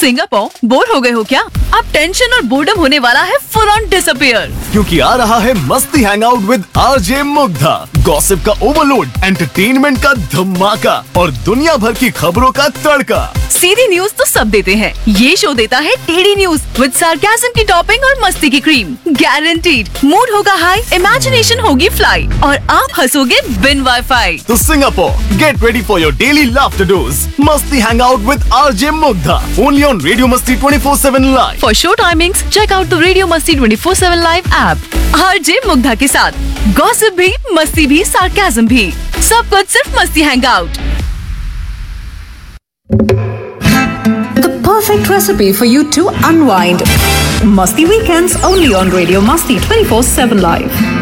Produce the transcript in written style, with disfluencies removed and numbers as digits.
Singapore, bore हो गए हो क्या? अब टेंशन और बोर्डम होने वाला है फुल ऑन डिसअपियर, क्योंकि आ रहा है मस्ती hangout with RJ Mugdha. Gossip का ओवरलोड, एंटरटेनमेंट का धमाका और दुनिया भर की खबरों का तड़का। सीधी न्यूज तो सब देते हैं, ये शो देता है टेढ़ी न्यूज विद सार्केज्म की टॉपिंग और मस्ती की क्रीम। गारंटीड मूड होगा हाई, इमेजिनेशन होगी फ्लाई और आप हंसोगे बिन वाईफाई। तो Singapore, get ready for your daily laughter dose. मस्ती hangout with RJ Mugdha, only on radio मस्ती 24/7 live. For show timings check out the radio मस्ती 24/7 लाइव ऐप। आरजे मुग्धा के साथ गॉसिप भी, मस्ती भी, सार्केज्म भी, सब कुछ सिर्फ मस्ती hangout. The perfect recipe for you to unwind. Masti Weekends only on Radio Masti 24/7 Live.